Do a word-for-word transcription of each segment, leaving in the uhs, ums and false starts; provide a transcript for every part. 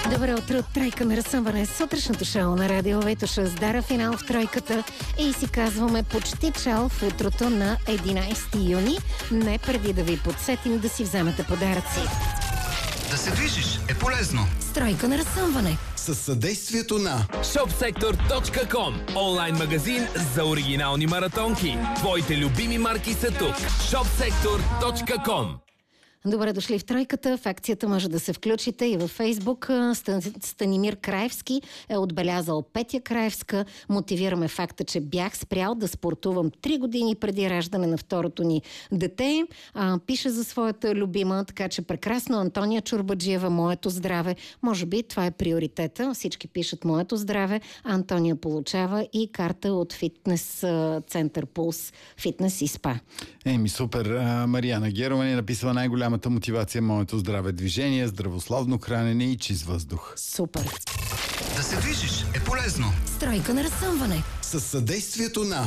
Добро утро от Тройка на разсъмване. Сутрешното шоу на Радио Витоша с Дара финал в тройката и си казваме почти чао в утрото на единайсети юни. Не преди да ви подсетим да си вземете подаръци. Да се движиш е полезно. С Тройка на разсъмване. Със съдействието на шопсектор точка ком, онлайн магазин за оригинални маратонки. Твоите любими марки са тук. шопсектор точка ком. Добре дошли в тройката. В акцията може да се включите и във Фейсбук. Станимир Краевски е отбелязал Петя Краевска. Мотивираме факта, че бях спрял да спортувам три години преди раждане на второто ни дете. А, пише за своята любима, така че прекрасно. Антония Чурбаджиева, моето здраве. Може би това е приоритета. Всички пишат моето здраве. Антония получава и карта от фитнес център Пулс, фитнес и спа. Еми, супер. А, Мариана Герова ни написва най-голямата мотивация моето здраве, движение, здравословно хранене и чист въздух. Супер. Да се движиш е полезно. С Тройка на разсъмване. Със съдействието на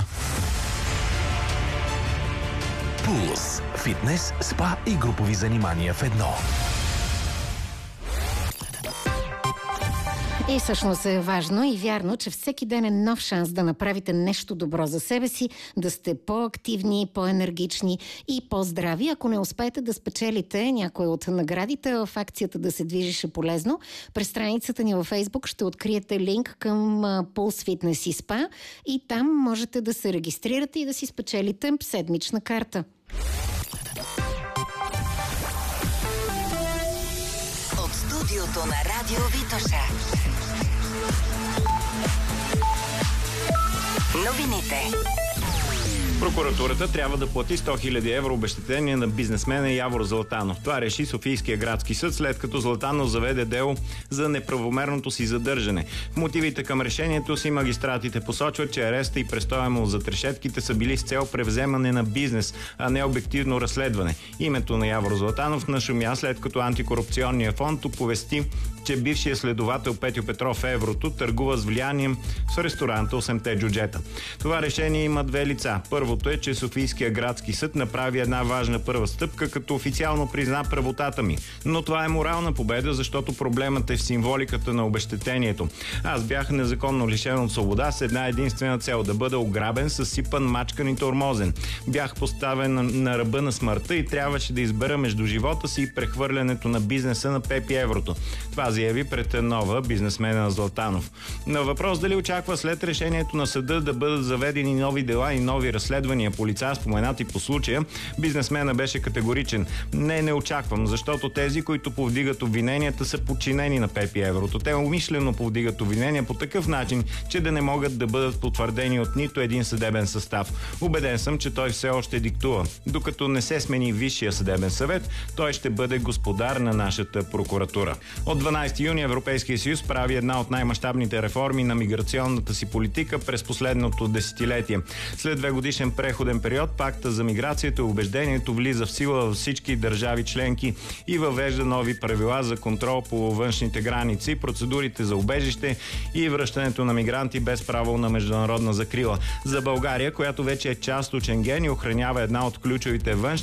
Пулс. Фитнес, спа и групови занимания в едно. И всъщност е важно и вярно, че всеки ден е нов шанс да направите нещо добро за себе си, да сте по-активни, по-енергични и по-здрави. Ако не успеете да спечелите някой от наградите в акцията да се движиш е полезно, през страницата ни във Фейсбук ще откриете линк към Пулс Фитнес и Спа и там можете да се регистрирате и да си спечелите седмична карта. От студиото на Радио Витоша. Новините. Прокуратурата трябва да плати сто хиляди евро обезщетение на бизнесмена Явор Златанов. Това реши Софийския градски съд, след като Златанов заведе дело за неправомерното си задържане. В мотивите към решението си магистратите посочват, че ареста и престоя му зад решетките са били с цел превземане на бизнес, а не обективно разследване. Името на Явор Златанов нашумя, след като антикорупционния фонд оповести, че бившият следовател Петю Петров Еврото търгува с влиянием в ресторанта осемте джуджета. Това решение има две лица. Първото е, че Софийския градски съд направи една важна първа стъпка, като официално призна правотата ми. Но това е морална победа, защото проблемът е в символиката на обезщетението. Аз бях незаконно лишен от свобода с една единствена цел – да бъда ограбен, съсипан, мачкан и тормозен. Бях поставен на, на ръба на смъртта и трябваше да избера между живота си и прехвърлянето на бизнеса на Пепи Еврото. Това заяви пред нова бизнесмена Златанов. На въпрос дали очаква след решението на съда да бъдат заведени нови дела и нови разследвания по лица, споменати по случая, бизнесмена беше категоричен. Не, не очаквам, защото тези, които повдигат обвиненията, са подчинени на Пепи Еврото. Те умишлено повдигат обвинения по такъв начин, че да не могат да бъдат потвърдени от нито един съдебен състав. Убеден съм, че той все още диктува. Докато не се смени Висшия съдебен съвет, той ще бъде господар на нашата прокуратура. От дванайсети юни Европейския съюз прави една от най-мащабните реформи на миграционната си политика през последното десетилетие. След две годишен преходен период, пакта за миграцията и убеждението влиза в сила във всички държави членки и въвежда нови правила за контрол по външните граници, процедурите за убежище и връщането на мигранти без право на международна закрила. За България, която вече е част от Шенген и охранява една от ключовите външни